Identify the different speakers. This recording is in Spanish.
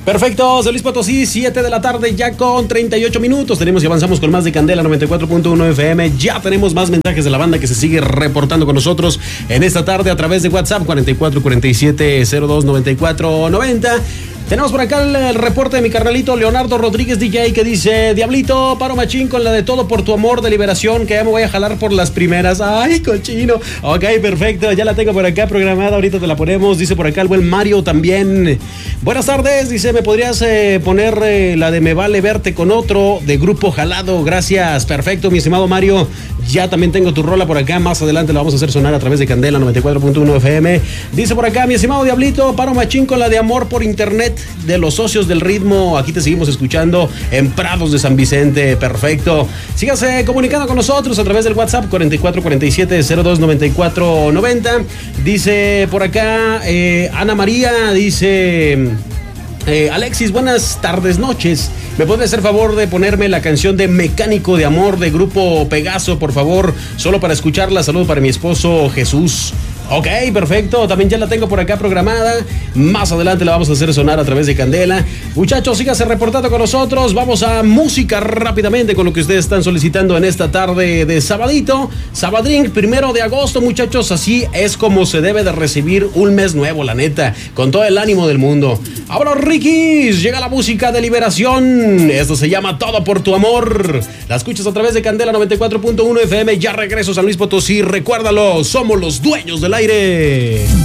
Speaker 1: Perfecto, San Luis Potosí, 7 de la tarde ya con 38 minutos. Tenemos y avanzamos con más de Candela 94.1 FM. Ya tenemos más mensajes de la banda que se sigue reportando con nosotros en esta tarde a través de WhatsApp 4447029490. Tenemos por acá el reporte de mi carnalito Leonardo Rodríguez DJ que dice: Diablito, paro machín con la de Todo por tu amor de Liberación, que ya me voy a jalar por las primeras. Ay, cochino. Ok, perfecto, ya la tengo por acá programada, ahorita te la ponemos. Dice por acá el buen Mario también. Buenas tardes, dice, ¿me podrías poner la de Me Vale Verte con Otro de Grupo Jalado? Gracias, perfecto, mi estimado Mario. Ya también tengo tu rola por acá, más adelante la vamos a hacer sonar a través de Candela 94.1 FM. Dice por acá, mi estimado Diablito, paro machín con la de Amor por Internet de Los Socios del Ritmo. Aquí te seguimos escuchando en Prados de San Vicente. Perfecto. Sígase comunicando con nosotros a través del WhatsApp 4447029490. Dice por acá Ana María, dice... Alexis, buenas tardes, noches. ¿Me puede hacer favor de ponerme la canción de Mecánico de Amor de Grupo Pegaso, por favor? Solo para escucharla. Saludos para mi esposo Jesús. Ok, perfecto, también ya la tengo por acá programada. Más adelante la vamos a hacer sonar a través de Candela. Muchachos, síganse reportando con nosotros. Vamos a música rápidamente con lo que ustedes están solicitando en esta tarde de sabadito. Sabadrink, 1 de agosto, muchachos. Así es como se debe de recibir un mes nuevo, la neta, con todo el ánimo del mundo. Ahora, Rikis, llega la música de Liberación. Esto se llama Todo por tu Amor. La escuchas a través de Candela 94.1 FM. Ya regreso a San Luis Potosí. Recuérdalo, somos los dueños del aire.